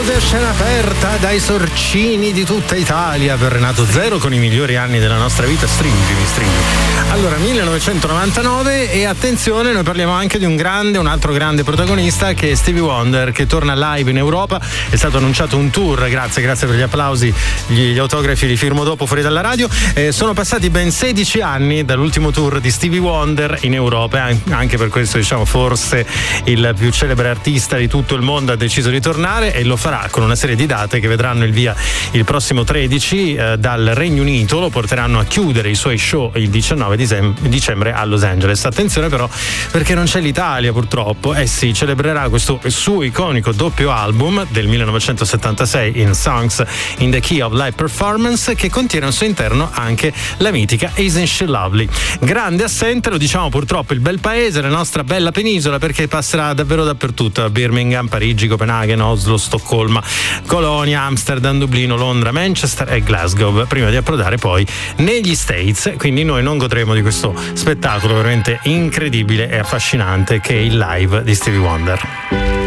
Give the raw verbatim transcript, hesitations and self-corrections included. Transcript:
applausi a scena aperta dai sorcini di tutta Italia per Renato Zero con i migliori anni della nostra vita. Stringimi, stringimi. Allora, millenovecentonovantanove, e attenzione, noi parliamo anche di un grande, un altro grande protagonista che è Stevie Wonder, che torna live in Europa. È stato annunciato un tour, grazie, grazie per gli applausi, gli, gli autografi li firmo dopo fuori dalla radio. Eh, sono passati ben sedici anni dall'ultimo tour di Stevie Wonder in Europa, anche per questo, diciamo, forse il più celebre artista di tutto il mondo ha deciso di tornare, e lo farà con una serie di date che vedranno il via il prossimo tredici eh, dal Regno Unito. Lo porteranno a chiudere i suoi show il diciannove dicembre a Los Angeles. Attenzione però, perché non c'è l'Italia purtroppo. Eh sì, celebrerà questo suo iconico doppio album del millenovecentosettantasei in Songs in the Key of Live Performance, che contiene al suo interno anche la mitica Isn't She Lovely. Grande assente, lo diciamo purtroppo, il bel paese, la nostra bella penisola, perché passerà davvero dappertutto: a Birmingham, Parigi, Copenaghen, Oslo, Stoccolma, Colonia, Amsterdam, Dublino, Londra, Manchester e Glasgow, prima di approdare poi negli States. Quindi noi non godremo di questo spettacolo veramente incredibile e affascinante che è il live di Stevie Wonder.